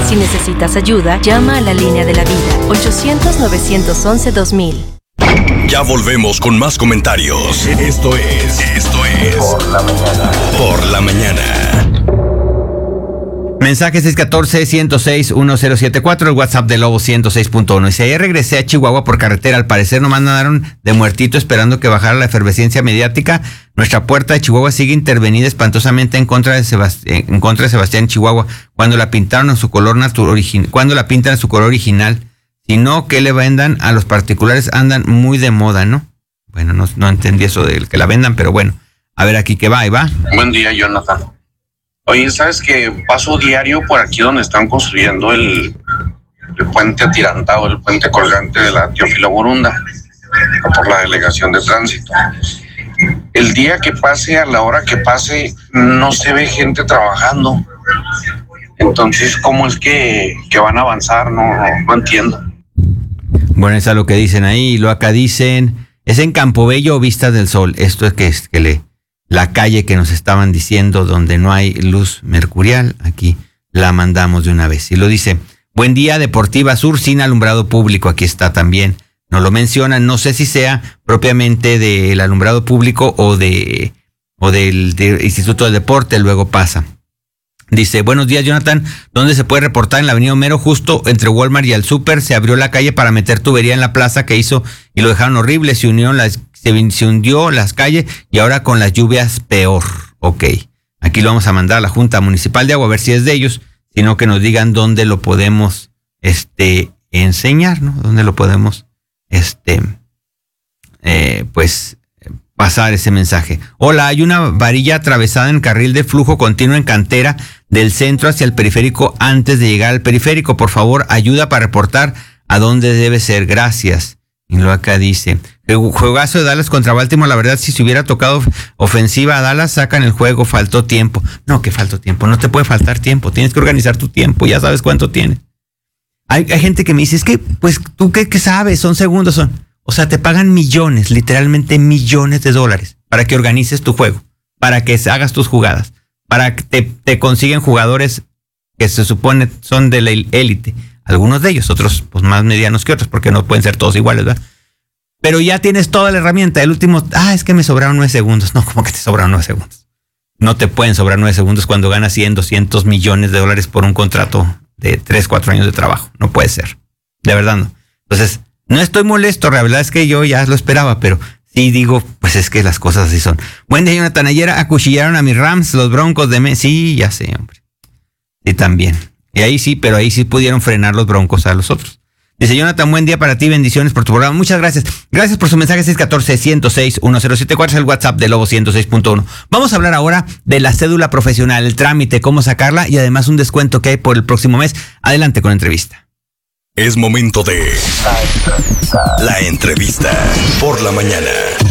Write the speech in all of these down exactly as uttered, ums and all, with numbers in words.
Si necesitas ayuda, llama a la línea de la vida, ochocientos, novecientos once, dos mil. Ya volvemos con más comentarios. Esto es, esto es Por la Mañana. Por la Mañana. Mensaje seis uno cuatro, uno cero seis, uno cero siete cuatro, el WhatsApp de Lobo ciento seis punto uno. Dice, ayer regresé a Chihuahua por carretera, al parecer nomás nadaron de muertito esperando que bajara la efervescencia mediática. Nuestra puerta de Chihuahua sigue intervenida espantosamente en contra de Sebastián, en contra de Sebastián Chihuahua, cuando la pintaron en su color natural, origi- cuando la pintan en su color original. Si no, que le vendan a los particulares, andan muy de moda, ¿no? Bueno, no, no entendí eso del que la vendan, pero bueno. A ver aquí, ¿qué va? Ahí va. Buen día, Jonathan. Oye, ¿sabes que paso diario por aquí donde están construyendo el, el puente atirantado, el puente colgante de la Teófilo Borunda, por la delegación de tránsito? El día que pase, a la hora que pase, no se ve gente trabajando. Entonces, ¿cómo es que, que van a avanzar? No, no, no entiendo. Bueno, eso es lo que dicen ahí. Lo acá dicen, es en Campobello o Vistas del Sol. Esto es que, es que le, la calle que nos estaban diciendo donde no hay luz mercurial. Aquí la mandamos de una vez. Y lo dice, buen día, Deportiva Sur sin alumbrado público. Aquí está también. Nos lo mencionan. No sé si sea propiamente del alumbrado público o de o del, del Instituto del Deporte. Luego pasa. Dice, buenos días, Jonathan, ¿dónde se puede reportar? En la avenida Homero, justo entre Walmart y el Súper, se abrió la calle para meter tubería en la plaza que hizo y lo dejaron horrible, se unieron las, se, se hundió las calles y ahora con las lluvias peor. Ok, aquí lo vamos a mandar a la Junta Municipal de Agua a ver si es de ellos, sino que nos digan dónde lo podemos este, enseñar, ¿no? Dónde lo podemos, este, eh, pues... pasar ese mensaje. Hola, hay una varilla atravesada en carril de flujo continuo en cantera del centro hacia el periférico antes de llegar al periférico. Por favor, ayuda para reportar a dónde debe ser. Gracias. Y luego acá dice, el juegazo de Dallas contra Baltimore, la verdad, si se hubiera tocado ofensiva a Dallas, sacan el juego, faltó tiempo. No, que faltó tiempo, no te puede faltar tiempo, tienes que organizar tu tiempo, ya sabes cuánto tienes. Hay, hay gente que me dice, es que, pues, ¿tú qué, qué sabes? Son segundos, son... O sea, te pagan millones, literalmente millones de dólares para que organices tu juego, para que hagas tus jugadas, para que te, te consiguen jugadores que se supone son de la élite. Algunos de ellos, otros pues más medianos que otros, porque no pueden ser todos iguales, ¿verdad? Pero ya tienes toda la herramienta. El último, ah, es que me sobraron nueve segundos. No, ¿cómo que te sobraron nueve segundos? No te pueden sobrar nueve segundos cuando ganas cien, doscientos millones de dólares por un contrato de tres, cuatro años de trabajo. No puede ser. De verdad no. Entonces... no estoy molesto, la verdad es que yo ya lo esperaba, pero sí digo, pues es que las cosas así son. Buen día, Jonathan. Ayer acuchillaron a mis Rams, los Broncos de México. Sí, ya sé, hombre. Sí, también. Y ahí sí, pero ahí sí pudieron frenar los Broncos a los otros. Dice, Jonathan, buen día para ti, bendiciones por tu programa. Muchas gracias. Gracias por su mensaje seis uno cuatro, uno cero seis, uno cero siete cuatro, es el WhatsApp de Lobo ciento seis punto uno. Vamos a hablar ahora de la cédula profesional, el trámite, cómo sacarla y además un descuento que hay por el próximo mes. Adelante con la entrevista. Es momento de la entrevista por la mañana.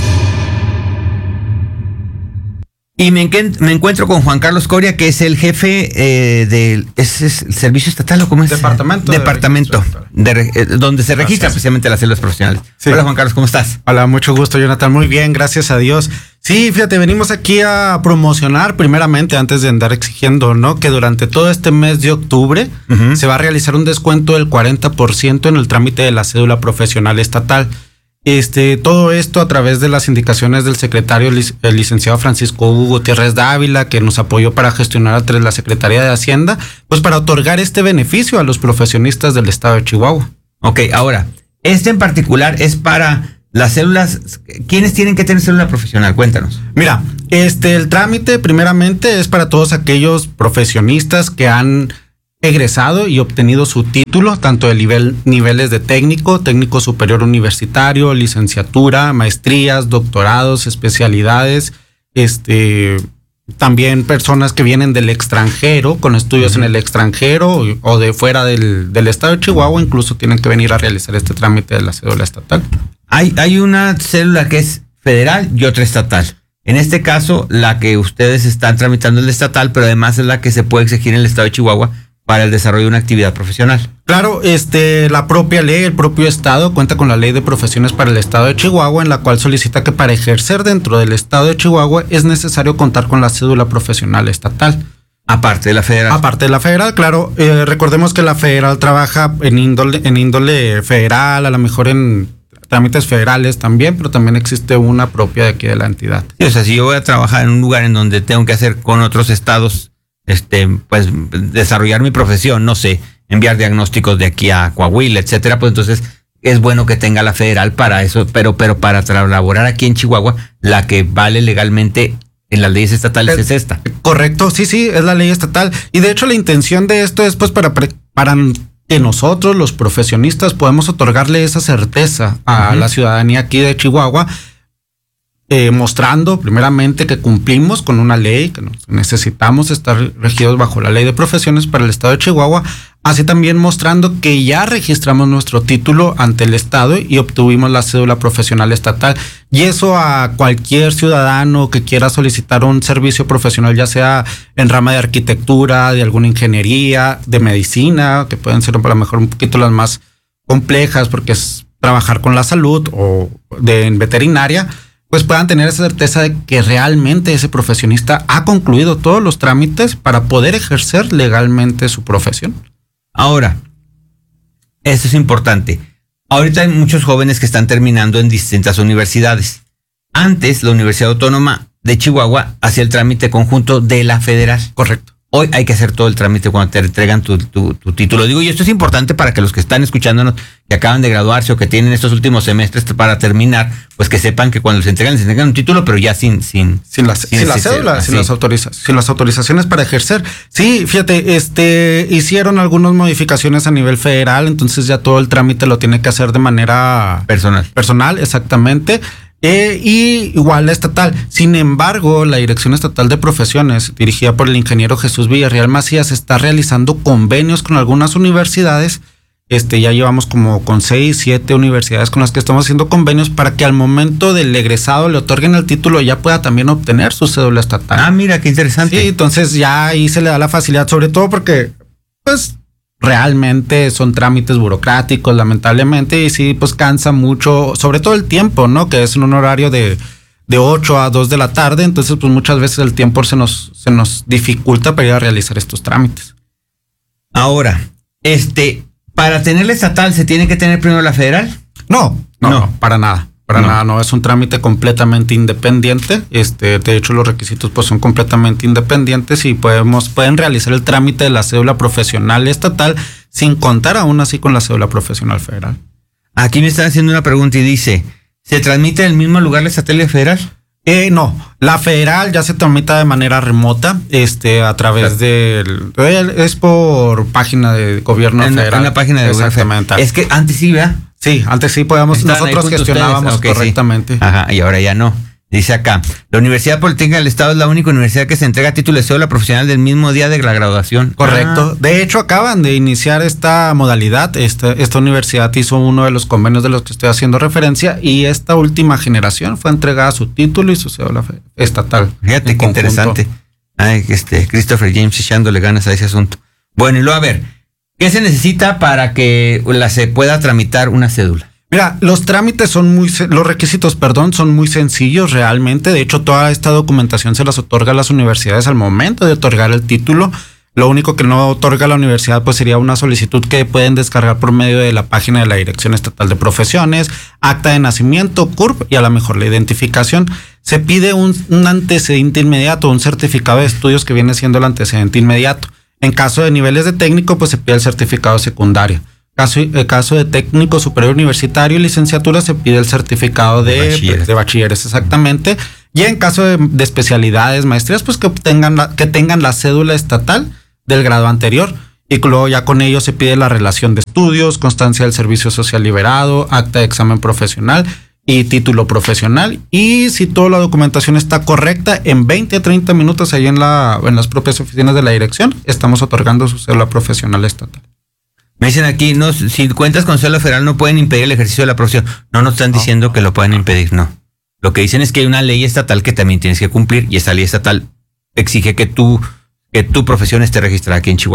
Y me, me encuentro con Juan Carlos Coria, que es el jefe eh, del ¿es, es el servicio estatal o cómo es? Departamento. Departamento, de de, eh, donde se registran especialmente las células profesionales. Sí. Hola, Juan Carlos, ¿cómo estás? Hola, mucho gusto, Jonathan. Muy bien, gracias a Dios. Sí, fíjate, venimos aquí a promocionar primeramente, antes de andar exigiendo, ¿no? Que durante todo este mes de octubre uh-huh. se va a realizar un descuento del cuarenta por ciento en el trámite de la cédula profesional estatal. Este, todo esto a través de las indicaciones del secretario, el licenciado Francisco Hugo Gutiérrez Dávila, que nos apoyó para gestionar a través de la Secretaría de Hacienda, pues para otorgar este beneficio a los profesionistas del estado de Chihuahua. Ok, ahora, este en particular es para las células. ¿Quiénes tienen que tener célula profesional? Cuéntanos. Mira, este, el trámite primeramente es para todos aquellos profesionistas que han egresado y obtenido su título, tanto de nivel, niveles de técnico, técnico superior universitario, licenciatura, maestrías, doctorados, especialidades, este, también personas que vienen del extranjero, con estudios uh-huh. en el extranjero o de fuera del, del estado de Chihuahua, incluso tienen que venir a realizar este trámite de la cédula estatal. Hay, hay una cédula que es federal y otra estatal. En este caso, la que ustedes están tramitando es la estatal, pero además es la que se puede exigir en el estado de Chihuahua para el desarrollo de una actividad profesional. Claro, este, la propia ley, el propio estado cuenta con la ley de profesiones para el estado de Chihuahua, en la cual solicita que para ejercer dentro del estado de Chihuahua es necesario contar con la cédula profesional estatal. Aparte de la federal. Aparte de la federal, claro. Eh, recordemos que la federal trabaja en índole, en índole federal, a lo mejor en trámites federales también, pero también existe una propia de aquí de la entidad. Sí, o sea, si yo voy a trabajar en un lugar en donde tengo que hacer con otros estados, este, pues desarrollar mi profesión, no sé, enviar diagnósticos de aquí a Coahuila, etcétera, pues entonces es bueno que tenga la federal para eso, pero, pero para laborar aquí en Chihuahua, la que vale legalmente en las leyes estatales es, es esta. Correcto, sí, sí, es la ley estatal. Y de hecho la intención de esto es pues para, para que nosotros, los profesionistas, podemos otorgarle esa certeza a uh-huh. la ciudadanía aquí de Chihuahua, eh, mostrando primeramente que cumplimos con una ley, que nos necesitamos estar regidos bajo la ley de profesiones para el estado de Chihuahua, así también mostrando que ya registramos nuestro título ante el estado y obtuvimos la cédula profesional estatal. Y eso a cualquier ciudadano que quiera solicitar un servicio profesional, ya sea en rama de arquitectura, de alguna ingeniería, de medicina, que pueden ser a lo mejor un poquito las más complejas porque es trabajar con la salud, o de en veterinaria, pues puedan tener esa certeza de que realmente ese profesionista ha concluido todos los trámites para poder ejercer legalmente su profesión. Ahora, esto es importante. Ahorita hay muchos jóvenes que están terminando en distintas universidades. Antes, la Universidad Autónoma de Chihuahua hacía el trámite conjunto de la federal. Correcto. Hoy hay que hacer todo el trámite cuando te entregan tu, tu, tu título. Digo, y esto es importante para que los que están escuchándonos, que acaban de graduarse o que tienen estos últimos semestres para terminar, pues que sepan que cuando les entregan, les entregan un título, pero ya sin... Sin, sin, la, sin, sin la cédula, sin las, autoriza, sin las autorizaciones para ejercer. Sí, fíjate, este hicieron algunas modificaciones a nivel federal, entonces ya todo el trámite lo tiene que hacer de manera... Personal. Personal, exactamente. Eh, y igual la estatal. Sin embargo, la Dirección Estatal de Profesiones, dirigida por el ingeniero Jesús Villarreal Macías, está realizando convenios con algunas universidades. Este, ya llevamos como con seis, siete universidades con las que estamos haciendo convenios para que al momento del egresado le otorguen el título, ya pueda también obtener su cédula estatal. Ah, mira, qué interesante. Sí, entonces ya ahí se le da la facilidad, sobre todo porque, pues, realmente son trámites burocráticos, lamentablemente, y sí, pues cansa mucho, sobre todo el tiempo, ¿no? Que es en un horario de, de ocho a dos de la tarde, entonces pues muchas veces el tiempo se nos, se nos dificulta para ir a realizar estos trámites. Ahora, este, para tener la estatal, ¿se tiene que tener primero la federal? No, no, no, no para nada. Para no. nada, no, es un trámite completamente independiente. Este, de hecho, los requisitos pues son completamente independientes y podemos, pueden realizar el trámite de la cédula profesional estatal sin contar aún así con la cédula profesional federal. Aquí me están haciendo una pregunta y dice, ¿se transmite en el mismo lugar la estatal y la federal? Eh, no, la federal ya se tramita de manera remota, este, a través del, es por página de gobierno en, federal. En la página de gobierno federal. Es que antes sí, ¿verdad? Sí, antes sí podíamos, nosotros gestionábamos okay, correctamente. Sí. Ajá, y ahora ya no. Dice acá, la Universidad Politécnica del Estado es la única universidad que se entrega título de cédula profesional del mismo día de la graduación. Correcto. Ah. De hecho, acaban de iniciar esta modalidad. Esta, esta universidad hizo uno de los convenios de los que estoy haciendo referencia y esta última generación fue entregada su título y su cédula estatal. Fíjate qué interesante. Ay, este, Christopher James echándole ganas a ese asunto. Bueno, y luego a ver, ¿qué se necesita para que la, se pueda tramitar una cédula? Mira, los trámites son muy, los requisitos, perdón, son muy sencillos realmente. De hecho, toda esta documentación se las otorga a las universidades al momento de otorgar el título. Lo único que no otorga la universidad pues sería una solicitud que pueden descargar por medio de la página de la Dirección Estatal de Profesiones, acta de nacimiento, C U R P y a lo mejor la identificación. Se pide un, un antecedente inmediato, un certificado de estudios que viene siendo el antecedente inmediato. En caso de niveles de técnico, pues se pide el certificado secundario. Caso, el caso de técnico superior universitario y licenciatura se pide el certificado de, de, bachilleres. de bachilleres, exactamente. Y en caso de, de especialidades, maestrías, pues que tengan, la, que tengan la cédula estatal del grado anterior. Y luego ya con ello se pide la relación de estudios, constancia del servicio social liberado, acta de examen profesional y título profesional. Y si toda la documentación está correcta, en veinte a treinta minutos ahí en, la, en las propias oficinas de la dirección, estamos otorgando su cédula profesional estatal. Me dicen aquí, no, si cuentas con cédula federal no pueden impedir el ejercicio de la profesión. No nos están diciendo no. que lo pueden impedir, no. Lo que dicen es que hay una ley estatal que también tienes que cumplir y esa ley estatal exige que tu, que tu profesión esté registrada aquí en Chihuahua.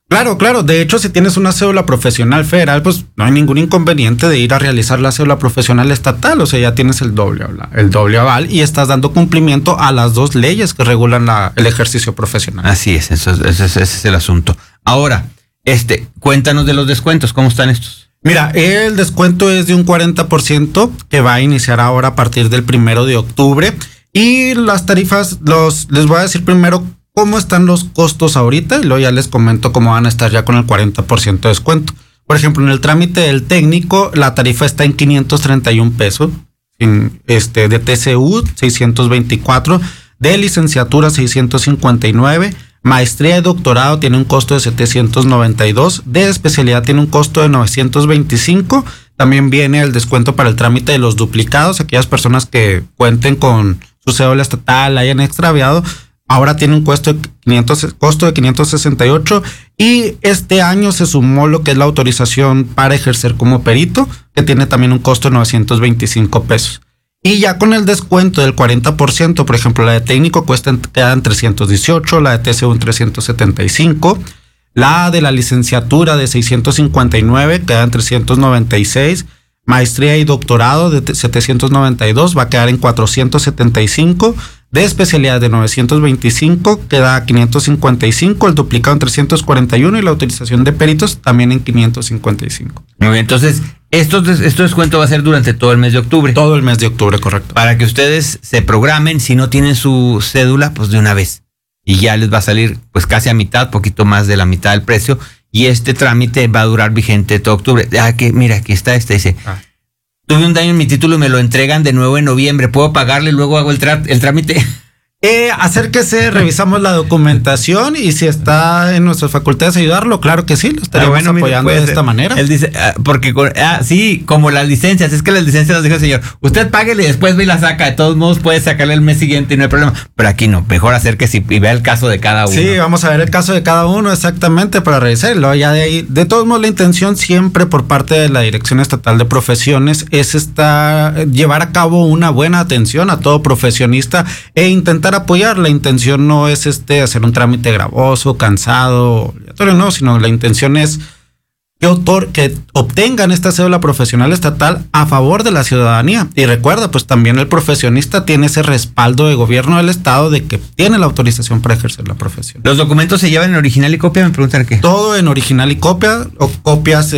Claro, claro. De hecho, si tienes una cédula profesional federal, pues no hay ningún inconveniente de ir a realizar la cédula profesional estatal. O sea, ya tienes el doble, el doble aval y estás dando cumplimiento a las dos leyes que regulan la, el ejercicio profesional. Así es, eso, ese, ese es el asunto. Ahora, este, cuéntanos de los descuentos, ¿cómo están estos? Mira, el descuento es de un cuarenta por ciento que va a iniciar ahora a partir del primero de octubre. Y las tarifas, los les voy a decir primero cómo están los costos ahorita y luego ya les comento cómo van a estar ya con el cuarenta por ciento de descuento. Por ejemplo, en el trámite del técnico, la tarifa está en quinientos treinta y un pesos, en este, de T C U seiscientos veinticuatro, de licenciatura seiscientos cincuenta y nueve, maestría y doctorado tiene un costo de setecientos noventa y dos, de especialidad tiene un costo de novecientos veinticinco. También viene el descuento para el trámite de los duplicados, aquellas personas que cuenten con su cédula estatal, la hayan extraviado. Ahora tiene un costo de, quinientos, costo de quinientos sesenta y ocho y este año se sumó lo que es la autorización para ejercer como perito, que tiene también un costo de novecientos veinticinco pesos. Y ya con el descuento del cuarenta por ciento, por ejemplo, la de técnico cuesta, queda en trescientos dieciocho, la de T C U en trescientos setenta y cinco, la de la licenciatura de seiscientos cincuenta y nueve queda en trescientos noventa y seis, maestría y doctorado de setecientos noventa y dos va a quedar en cuatrocientos setenta y cinco, de especialidad de novecientos veinticinco queda quinientos cincuenta y cinco, el duplicado en trescientos cuarenta y uno y la autorización de peritos también en quinientos cincuenta y cinco. Muy bien, entonces, esto, esto descuento va a ser durante todo el mes de octubre. Todo el mes de octubre, correcto. Para que ustedes se programen, si no tienen su cédula, pues de una vez. Y ya les va a salir pues casi a mitad, poquito más de la mitad del precio. Y este trámite va a durar vigente todo octubre. Ah, que mira, aquí está este, dice... Ah. Tuve un daño en mi título y me lo entregan de nuevo en noviembre. ¿Puedo pagarle y luego hago el, tra- el trámite? Eh, acérquese, revisamos la documentación y si está en nuestras facultades ayudarlo, claro que sí, lo estaremos ah, bueno, apoyando mire, de esta manera. Él dice, ah, porque con, ah, sí, como las licencias, es que las licencias nos dijo el señor, usted páguele y después ve y la saca, de todos modos puede sacarle el mes siguiente y no hay problema, pero aquí no, mejor acérquese y vea el caso de cada uno. Sí, vamos a ver el caso de cada uno exactamente para revisarlo, ya de ahí, de todos modos la intención siempre por parte de la Dirección Estatal de Profesiones es esta, llevar a cabo una buena atención a todo profesionista e intentar apoyar. La intención no es este hacer un trámite gravoso, cansado, obligatorio, no, sino la intención es que, autor, que obtengan esta cédula profesional estatal a favor de la ciudadanía. Y recuerda, pues también el profesionista tiene ese respaldo de gobierno del estado de que tiene la autorización para ejercer la profesión. ¿Los documentos se llevan en original y copia? Me preguntan qué. Todo en original y copia, o copias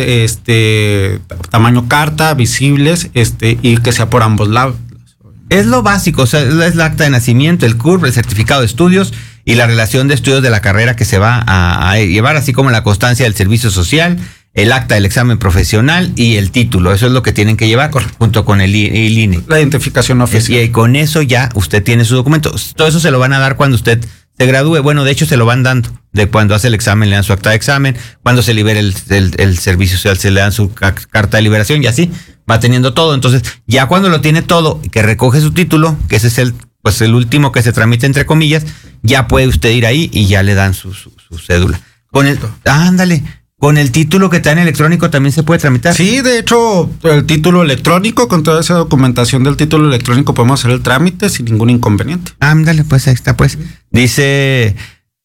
este tamaño carta, visibles, este, y que sea por ambos lados. Es lo básico, o sea, es la acta de nacimiento, el C U R P, el certificado de estudios y la relación de estudios de la carrera que se va a, a llevar, así como la constancia del servicio social, el acta del examen profesional y el título. Eso es lo que tienen que llevar junto con el, el I N E. La identificación oficial. Y, y con eso ya usted tiene su documento. Todo eso se lo van a dar cuando usted se gradúe. Bueno, de hecho se lo van dando. De cuando hace el examen le dan su acta de examen, cuando se libere el, el, el servicio social se le dan su carta de liberación y así va teniendo todo. Entonces, ya cuando lo tiene todo, que recoge su título, que ese es el pues el último que se tramite entre comillas, ya puede usted ir ahí y ya le dan su, su, su cédula. Con el, ándale, con el título que está en electrónico también se puede tramitar. Sí, de hecho, el título electrónico, con toda esa documentación del título electrónico podemos hacer el trámite sin ningún inconveniente. Ándale, pues ahí está, pues. Dice,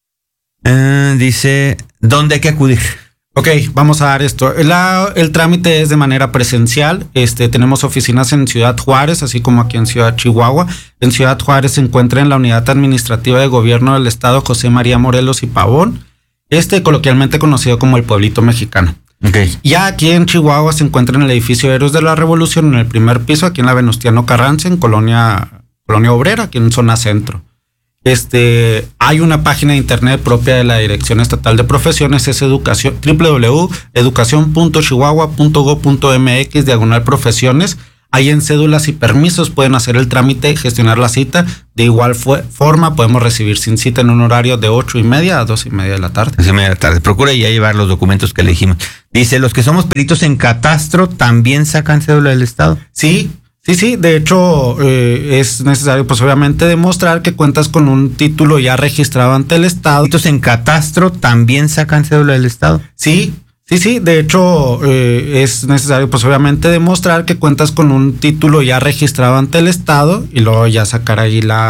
uh, dice, ¿dónde hay que acudir? Ok, vamos a dar esto. La, el trámite es de manera presencial. Este, tenemos oficinas en Ciudad Juárez, así como aquí en Ciudad Chihuahua. En Ciudad Juárez se encuentra en la Unidad Administrativa de Gobierno del Estado José María Morelos y Pavón, este coloquialmente conocido como el Pueblito Mexicano. Okay. Ya aquí en Chihuahua se encuentra en el edificio Héroes de la Revolución, en el primer piso, aquí en la Venustiano Carranza, en Colonia, Colonia Obrera, aquí en zona centro. Este, hay una página de internet propia de la Dirección Estatal de Profesiones, es educación, doble u doble u doble u punto educación punto chihuahua punto gob punto eme equis, diagonal profesiones. Ahí en cédulas y permisos pueden hacer el trámite y gestionar la cita. De igual fue, forma podemos recibir sin cita en un horario de ocho y media a doce y media de la tarde. Doce y media de la tarde. Procura ya llevar los documentos que le dijimos. Dice, los que somos peritos en catastro también sacan cédula del Estado. Sí. Sí, sí, de hecho eh, es necesario pues obviamente demostrar que cuentas con un título ya registrado ante el Estado. ¿Peritos en catastro también sacan cédula del Estado? Sí, sí, sí, de hecho eh, es necesario pues obviamente demostrar que cuentas con un título ya registrado ante el Estado y luego ya sacar ahí la